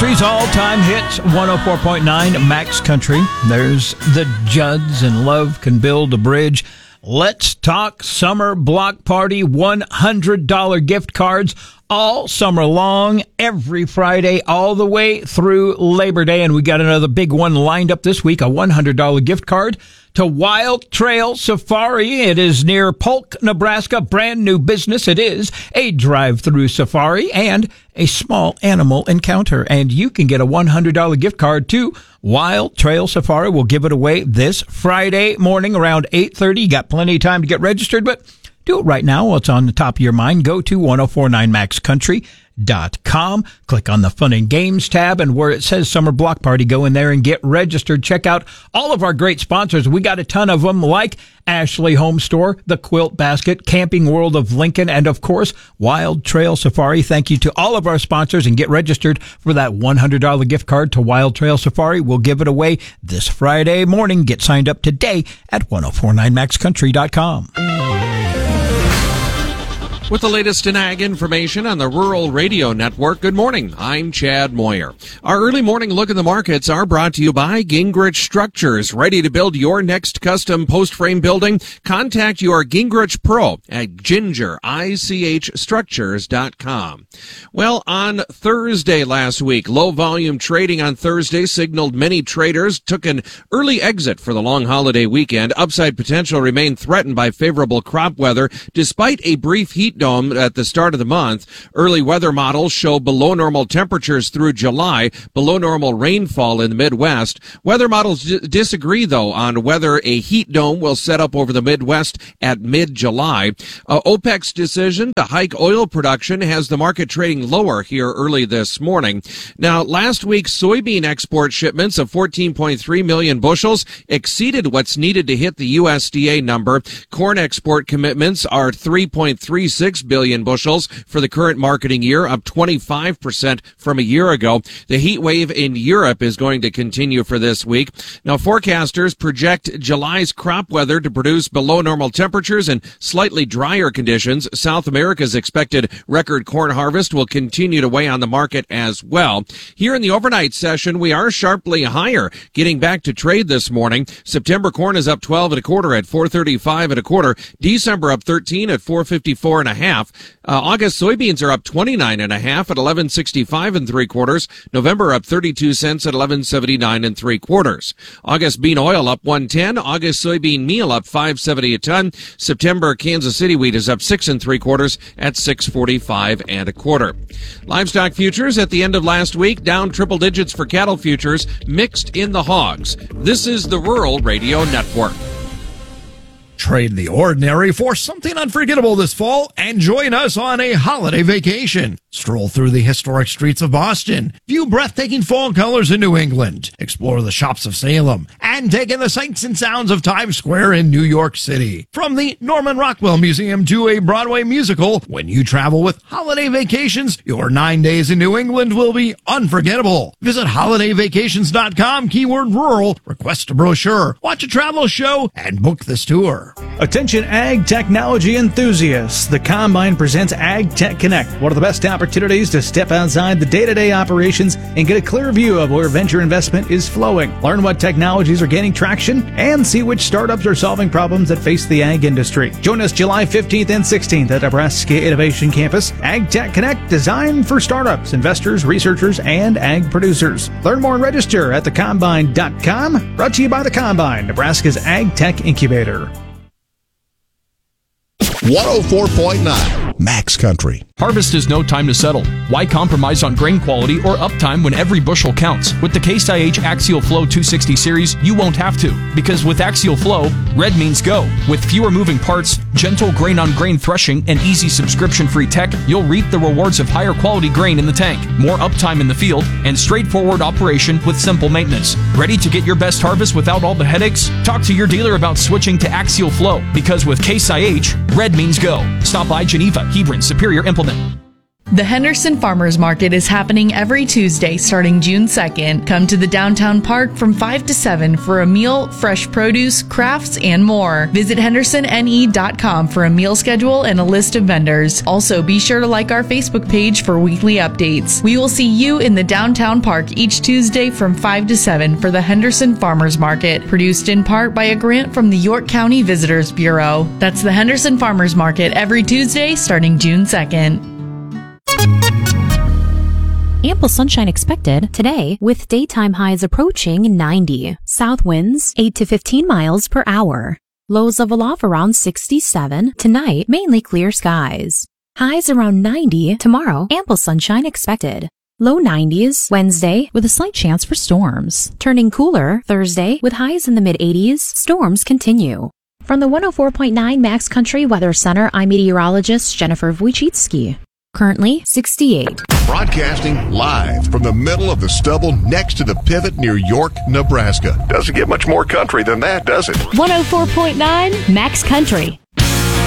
Country's all-time hits, 104.9 Max Country. There's the Judds and Love Can Build a Bridge. Let's talk summer block party, $100 gift cards all summer long, every Friday, all the way through Labor Day. And we got another big one lined up this week, a $100 gift card to Wild Trail Safari. It is near Polk, Nebraska. Brand new business. It is a drive-through safari and a small animal encounter. And you can get a $100 gift card to Wild Trail Safari. We'll give it away this Friday morning around 8:30. You got plenty of time to get registered, but do it right now while it's on the top of your mind. Go to 1049maxcountry.com. Click on the Fun and Games tab, and where it says Summer Block Party, go in there and get registered. Check out all of our great sponsors. We got a ton of them, like Ashley Home Store, The Quilt Basket, Camping World of Lincoln, and of course, Wild Trail Safari. Thank you to all of our sponsors, and get registered for that $100 gift card to Wild Trail Safari. We'll give it away this Friday morning. Get signed up today at 1049maxcountry.com. With the latest in ag information on the Rural Radio Network, good morning. I'm Chad Moyer. Our early morning look at the markets are brought to you by Gingrich Structures. Ready to build your next custom post-frame building? Contact your Gingrich Pro at gingerstructures.com. Well, on Thursday last week, low volume trading on Thursday signaled many traders took an early exit for the long holiday weekend. Upside potential remained threatened by favorable crop weather despite a brief heat dome at the start of the month. Early weather models show below normal temperatures through July, below normal rainfall in the Midwest. Weather models disagree, though, on whether a heat dome will set up over the Midwest at mid-July. OPEC's decision to hike oil production has the market trading lower here early this morning. Now, last week's soybean export shipments of 14.3 million bushels exceeded what's needed to hit the USDA number. Corn export commitments are 3.36 billion bushels for the current marketing year, up 25% from a year ago. The heat wave in Europe is going to continue for this week. Now, forecasters project July's crop weather to produce below normal temperatures and slightly drier conditions. South America's expected record corn harvest will continue to weigh on the market as well. Here in the overnight session, we are sharply higher, getting back to trade this morning. September corn is up 12 1/4 at 435 1/4. December up 13 at 454 1/2. August soybeans are up 29 1/2 at 1165 3/4. November up 32 cents at 1179 3/4. August bean oil up 110. August soybean meal up 570 a ton. September Kansas City wheat is up 6 3/4 at 645 1/4. Livestock futures at the end of last week down triple digits for cattle futures, mixed in the hogs. This is the Rural Radio Network. Trade the ordinary for something unforgettable this fall and join us on a holiday vacation. Stroll through the historic streets of Boston, view breathtaking fall colors in New England, explore the shops of Salem, and take in the sights and sounds of Times Square in New York City. From the Norman Rockwell Museum to a Broadway musical, when you travel with Holiday Vacations, your 9 days in New England will be unforgettable. Visit holidayvacations.com, keyword rural, request a brochure, watch a travel show, and book this tour. Attention ag technology enthusiasts. The Combine presents Ag Tech Connect, one of the best opportunities to step outside the day-to-day operations and get a clear view of where venture investment is flowing. Learn what technologies are gaining traction and see which startups are solving problems that face the ag industry. Join us July 15th and 16th at Nebraska Innovation Campus. Ag Tech Connect, designed for startups, investors, researchers, and ag producers. Learn more and register at thecombine.com. Brought to you by the Combine, Nebraska's Ag Tech Incubator. 104.9 Max Country. Harvest is no time to settle. Why compromise on grain quality or uptime when every bushel counts? With the Case IH Axial Flow 260 series, you won't have to. Because with Axial Flow, red means go. With fewer moving parts, gentle grain-on-grain threshing, and easy subscription-free tech, you'll reap the rewards of higher quality grain in the tank, more uptime in the field, and straightforward operation with simple maintenance. Ready to get your best harvest without all the headaches? Talk to your dealer about switching to Axial Flow, because with Case IH, red means go. Stop by Geneva, Hebron, Superior, Implement. The Henderson Farmers Market is happening every Tuesday starting June 2nd. Come to the downtown park from 5 to 7 for a meal, fresh produce, crafts, and more. Visit hendersonne.com for a meal schedule and a list of vendors. Also, be sure to like our Facebook page for weekly updates. We will see you in the downtown park each Tuesday from 5 to 7 for the Henderson Farmers Market, produced in part by a grant from the York County Visitors Bureau. That's the Henderson Farmers Market every Tuesday starting June 2nd. Ample sunshine expected today with daytime highs approaching 90. South winds 8 to 15 miles per hour. Lows level off around 67. Tonight, mainly clear skies. Highs around 90. Tomorrow, ample sunshine expected. Low 90s Wednesday with a slight chance for storms. Turning cooler Thursday with highs in the mid-80s. Storms continue. From the 104.9 Max Country Weather Center, I'm meteorologist Jennifer Wojcicki. Currently 68. Broadcasting live from the middle of the stubble next to the pivot near York, Nebraska. Doesn't get much more country than that, does it? 104.9 Max Country.